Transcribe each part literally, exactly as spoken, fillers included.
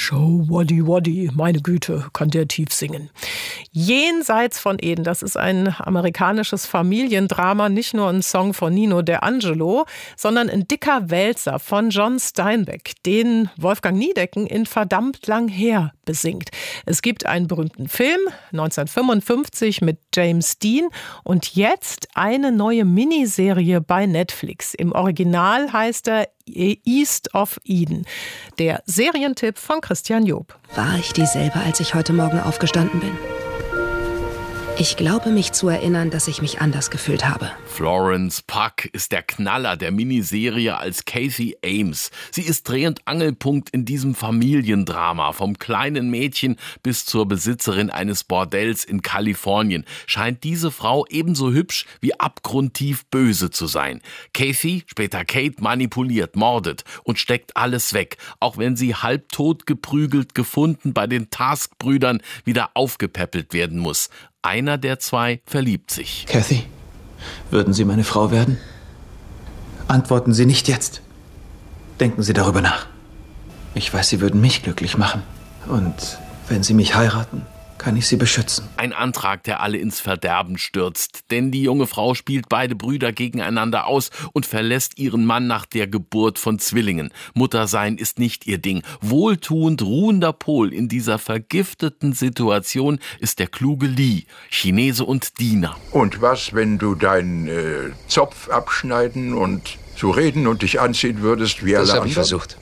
Show Waddy Waddy, meine Güte, kann der tief singen. Jenseits von Eden, das ist ein amerikanisches Familiendrama, nicht nur ein Song von Nino D'Angelo, sondern ein dicker Wälzer von John Steinbeck, den Wolfgang Niedecken in Verdammt lang her besingt. Es gibt einen berühmten Film, neunzehnhundertfünfundfünfzig mit James Dean, und jetzt eine neue Miniserie bei Netflix. Im Original heißt er East of Eden. Der Serientipp von Christian Job. War ich dieselbe, als ich heute Morgen aufgestanden bin? Ich glaube, mich zu erinnern, dass ich mich anders gefühlt habe. Florence Puck ist der Knaller der Miniserie als Kathy Ames. Sie ist Dreh- und Angelpunkt in diesem Familiendrama. Vom kleinen Mädchen bis zur Besitzerin eines Bordells in Kalifornien scheint diese Frau ebenso hübsch wie abgrundtief böse zu sein. Kathy, später Kate, manipuliert, mordet und steckt alles weg, auch wenn sie halbtot geprügelt gefunden bei den Task-Brüdern wieder aufgepäppelt werden muss. Einer der zwei verliebt sich. Kathy, würden Sie meine Frau werden? Antworten Sie nicht jetzt. Denken Sie darüber nach. Ich weiß, Sie würden mich glücklich machen. Und wenn Sie mich heiraten, kann ich Sie beschützen. Ein Antrag, der alle ins Verderben stürzt. Denn die junge Frau spielt beide Brüder gegeneinander aus und verlässt ihren Mann nach der Geburt von Zwillingen. Muttersein ist nicht ihr Ding. Wohltuend ruhender Pol in dieser vergifteten Situation ist der kluge Lee, Chinese und Diener. Und was, wenn du deinen äh, Zopf abschneiden und so reden und dich anziehen würdest wie alle Das habe anderen? ich versucht.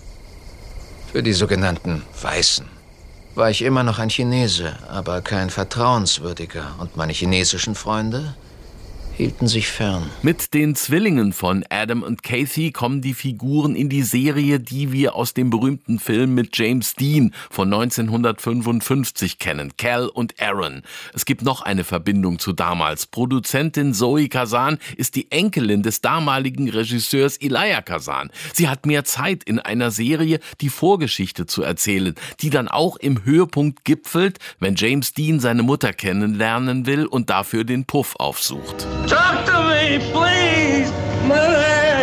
Für die sogenannten Weißen war ich immer noch ein Chinese, aber kein vertrauenswürdiger. Und meine chinesischen Freunde hielten sich fern. Mit den Zwillingen von Adam und Kathy kommen die Figuren in die Serie, die wir aus dem berühmten Film mit James Dean von neunzehnhundertfünfundfünfzig kennen, Cal und Aaron. Es gibt noch eine Verbindung zu damals. Produzentin Zoe Kazan ist die Enkelin des damaligen Regisseurs Elia Kazan. Sie hat mehr Zeit in einer Serie, die Vorgeschichte zu erzählen, die dann auch im Höhepunkt gipfelt, wenn James Dean seine Mutter kennenlernen will und dafür den Puff aufsucht. Talk to me, please, Mother.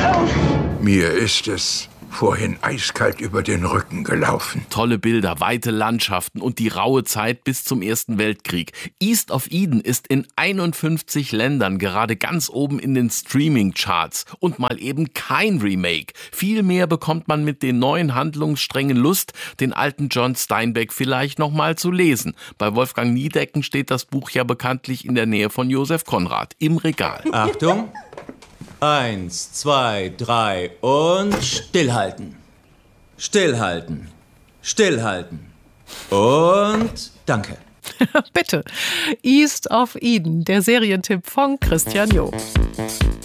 Mir ist es vorhin eiskalt über den Rücken gelaufen. Tolle Bilder, weite Landschaften und die raue Zeit bis zum Ersten Weltkrieg. East of Eden ist in einundfünfzig Ländern gerade ganz oben in den Streaming-Charts. Und mal eben kein Remake. Vielmehr bekommt man mit den neuen Handlungssträngen Lust, den alten John Steinbeck vielleicht noch mal zu lesen. Bei Wolfgang Niedecken steht das Buch ja bekanntlich in der Nähe von Josef Conrad im Regal. Achtung! Eins, zwei, drei und stillhalten. Stillhalten. Stillhalten. Und danke. Bitte. East of Eden, der Serientipp von Christian Job.